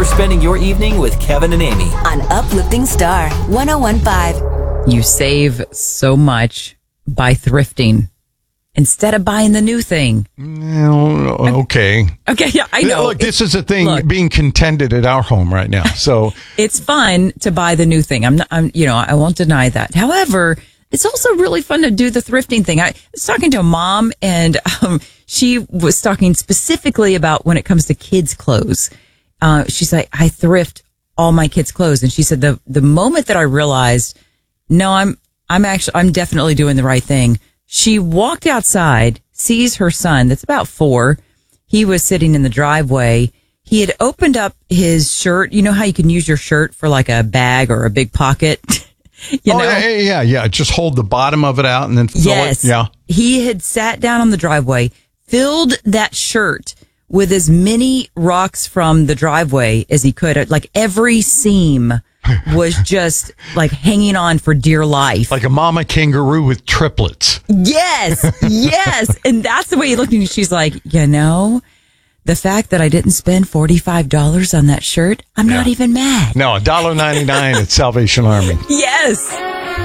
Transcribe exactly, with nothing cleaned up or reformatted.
for spending your evening with Kevin and Amy on Uplifting Star one oh one point five. You save so much by thrifting instead of buying the new thing. No, okay. Okay, yeah, I know. Look, this is a thing look, being contended at our home right now. So it's fun to buy the new thing. I'm not, I'm, you know, I won't deny that. However, it's also really fun to do the thrifting thing. I was talking to a mom, and um, she was talking specifically about when it comes to kids' clothes. Uh, she's like, I thrift all my kids' clothes, and she said the the moment that I realized, no, I'm I'm actually I'm definitely doing the right thing. She walked outside, sees her son, that's about four. He was sitting in the driveway. He had opened up his shirt. You know how you can use your shirt for like a bag or a big pocket? you oh, know? yeah, yeah, yeah. Just hold the bottom of it out and then fill yes. it. Yeah. He had sat down on the driveway, filled that shirt with as many rocks from the driveway as he could. Like every seam was just like hanging on for dear life. Like a mama kangaroo with triplets. Yes, yes. And that's the way he looked at me. She's like, you know, the fact that I didn't spend forty-five dollars on that shirt, I'm yeah. not even mad. No, one dollar ninety-nine at Salvation Army. Yes.